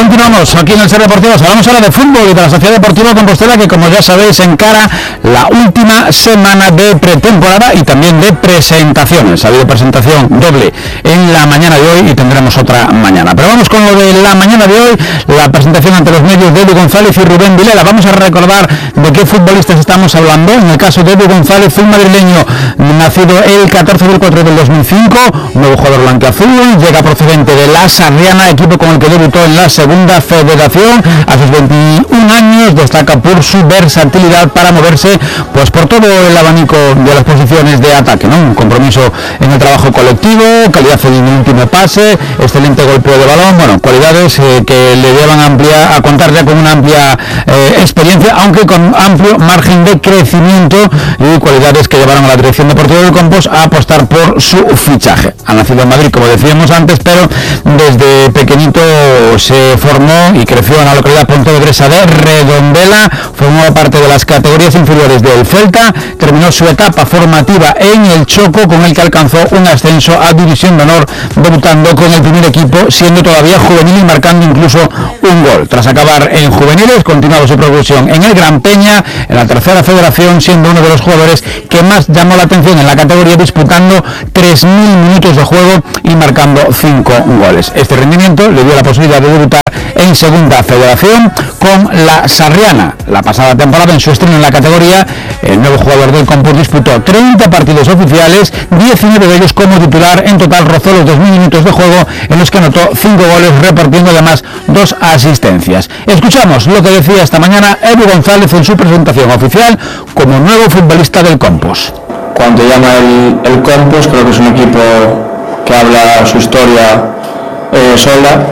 Continuamos aquí en el Ser Deportivo. Hablamos ahora de fútbol y de la Sociedad Deportiva Compostela, que como ya sabéis encara la última semana de pretemporada y también de presentaciones. Ha habido presentación doble en la mañana de hoy y tendremos otra mañana. Pero vamos con lo de la mañana de hoy, la presentación ante los medios de Edu González y Rubén Vilela. Vamos a recordar de qué futbolistas estamos hablando. En el caso de Edu González, un madrileño nacido el 14 del 4 del 2005, nuevo jugador blanquiazul, llega procedente de la Sarriana, equipo con el que debutó en la segunda federación. A sus 21 años destaca por su versatilidad para moverse pues por todo el abanico de las posiciones de ataque, ¿no? Un compromiso en el trabajo colectivo, calidad en el último pase, excelente golpeo de balón, bueno, cualidades que le llevan a contar ya con una amplia experiencia, aunque con amplio margen de crecimiento, y cualidades que llevaron a la dirección deportiva del Compos a apostar por su fichaje. Ha nacido en Madrid, como decíamos antes, pero desde pequeñito se formó y creció en la localidad pontevedresa de Redondela, formó parte de las categorías inferiores del Celta, terminó su etapa formativa en el Choco, con el que alcanzó un ascenso a División de Honor, debutando con el primer equipo, siendo todavía juvenil y marcando incluso un gol. Tras acabar en juveniles, continuaba su progresión en el Gran Peña, en la tercera federación, siendo uno de los jugadores que más llamó la atención en la categoría, disputando 3.000 minutos de juego y marcando 5 goles. Este rendimiento le dio la posibilidad de debutar en segunda federación con la Sarriana. La pasada temporada, en su estreno en la categoría, el nuevo jugador del Compos disputó 30 partidos oficiales, 19 de ellos como titular. En total rozó los 2.000 minutos de juego, en los que anotó 5 goles, repartiendo además 2 asistencias. Escuchamos lo que decía esta mañana Edu González en su presentación oficial como nuevo futbolista del Compos. Cuando llama el Compos, creo que es un equipo que habla su historia sola,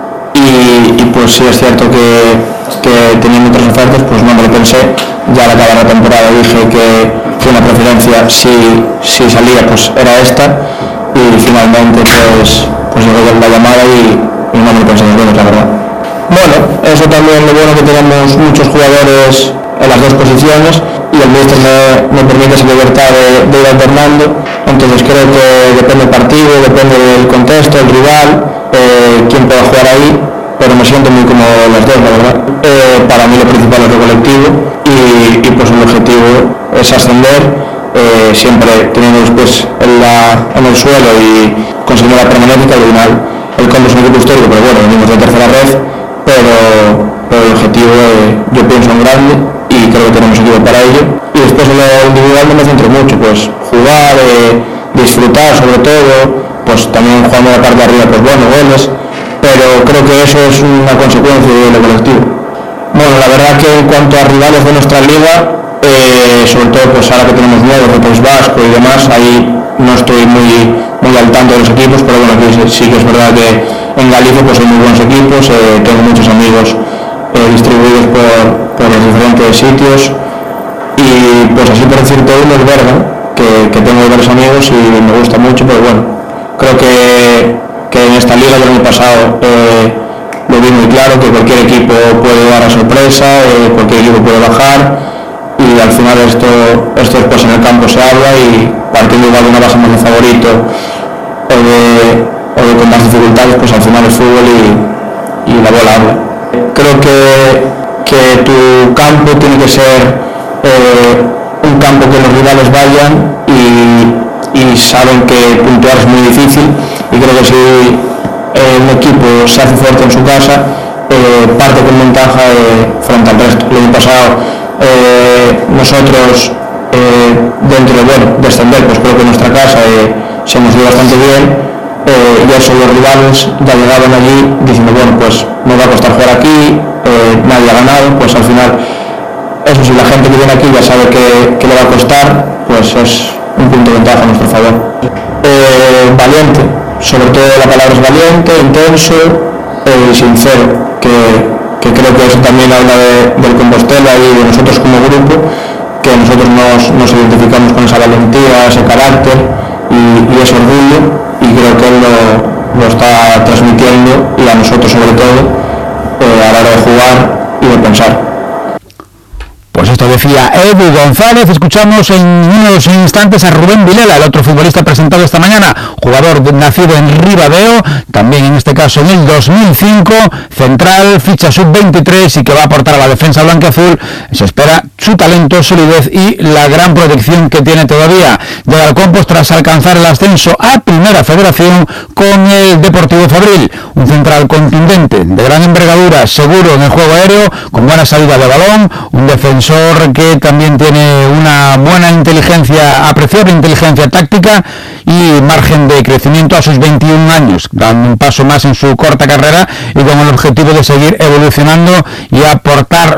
y pues sí es cierto que teniendo otras ofertas, pues no me lo pensé. Ya al acabar la temporada dije que una preferencia, si salía, pues era esta, y finalmente pues llegó la llamada y no me lo pensé muy bien, la verdad. Bueno, eso también, lo bueno que tenemos muchos jugadores en las dos posiciones, y el míster me permite esa libertad de ir alternando. Entonces creo que depende del partido, depende del contexto, el rival, quién pueda jugar ahí, pero me siento muy cómodo las dos, la verdad. Para mí lo principal es lo colectivo, y pues el objetivo es ascender, siempre teniendo los pies en el suelo y conseguir la permanencia. Al final el Compos es un equipo histórico, pero bueno, venimos de tercera red, pero el objetivo yo pienso en grande y creo que tenemos equipo para ello. Y después en lo individual no me centro mucho, pues jugar, disfrutar sobre todo, pues también jugando la parte de arriba, pues bueno, goles, pero creo que eso es una consecuencia de lo colectivo. Bueno, la verdad que en cuanto a rivales de nuestra liga, sobre todo pues ahora que tenemos nuevos de País Vasco y demás, ahí no estoy muy al tanto de los equipos, pero bueno, aquí sí que es verdad que en Galicia pues hay muy buenos equipos, tengo muchos amigos distribuidos por los diferentes sitios, y pues así por decirte uno, el Berga, que tengo varios amigos y me gusta mucho, pero bueno, creo que en esta liga del año pasado lo vi muy claro, que cualquier equipo puede dar a sorpresa, cualquier equipo puede bajar, y al final esto después en el campo se habla, y partiendo igual de una base más de favorito o de con más dificultades, pues al final es fútbol y la bola habla. Creo que tu campo tiene que ser un campo que los rivales vayan y saben que puntuar es muy difícil, y creo que si un equipo se hace fuerte en su casa, parte con ventaja frente al resto. El año pasado nosotros dentro de descender, pues creo que en nuestra casa se nos dio bastante bien, y eso los rivales ya llegaban allí diciendo, bueno, pues me va a costar jugar aquí, nadie ha ganado, pues al final eso, si la gente que viene aquí ya sabe que le va a costar, pues es un punto de ventaja a nuestro favor. Valiente, sobre todo la palabra es valiente, intenso y sincero, que creo que eso también habla del Compostela y de nosotros como grupo, que nosotros nos identificamos con esa valentía, ese carácter y ese orgullo, y creo que él lo está transmitiendo, y a nosotros sobre todo, a la hora de jugar y de pensar. Pues esto decía decía Edu González. Escuchamos en unos instantes a Rubén Vilela, el otro futbolista presentado esta mañana, jugador nacido en Ribadeo, también en este caso en el 2005, central, ficha sub-23 y que va a aportar a la defensa blanquiazul. Se espera su talento, solidez y la gran protección que tiene todavía. Llega al Campos tras alcanzar el ascenso a Primera Federación con el Deportivo Fabril, un central contundente, de gran envergadura, seguro en el juego aéreo, con buena salida de balón, un defensor que también tiene una buena inteligencia, apreciable inteligencia táctica y margen de crecimiento a sus 21 años, dando un paso más en su corta carrera y con el objetivo de seguir evolucionando y aportar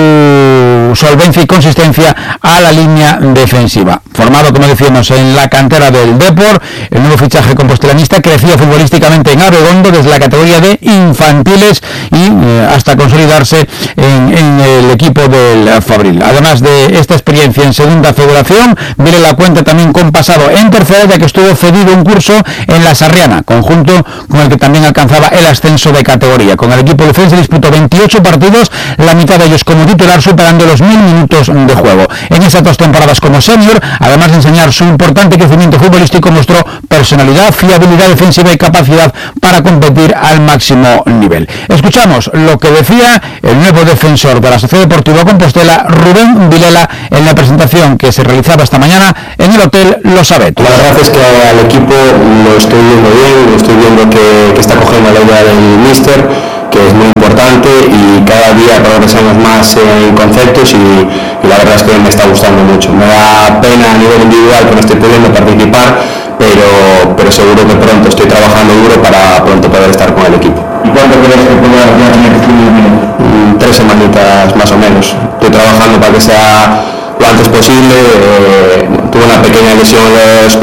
su solvencia y consistencia a la línea defensiva. Formado, como decíamos, en la cantera del Depor, el nuevo fichaje compostelanista creció futbolísticamente en Abegondo desde la categoría de infantiles y hasta consolidarse en el equipo del Fabril. Además de esta experiencia en Segunda Federación, viene la cuenta también con pasado en tercera, ya que estuvo cedido un curso en la Sarriana, conjunto con el que también alcanzaba el ascenso de categoría. Con el equipo defensa disputó 28 partidos, la mitad de ellos como titular, superando los 1000 minutos de juego. En esas 2 temporadas como senior, además de enseñar su importante crecimiento futbolístico, mostró personalidad, fiabilidad defensiva y capacidad para competir al máximo nivel. Escuchamos lo que decía el nuevo defensor de la Sociedad Deportiva Compostela, Rubén Vilela, en la presentación que se realizaba esta mañana en el Hotel Los Abetos. La verdad es que al equipo lo estoy viendo bien, lo estoy viendo que está cogiendo la idea del míster, que es muy importante, y cada día progresamos más en conceptos y la verdad es que me está gustando mucho. Me da pena a nivel individual que no estoy pudiendo participar, pero seguro que pronto estoy trabajando duro para pronto poder estar con el equipo. ¿Y cuánto crees que podrás tener? 3 semanitas más o menos. Estoy trabajando para que sea lo antes posible. Tuve una pequeña lesión en los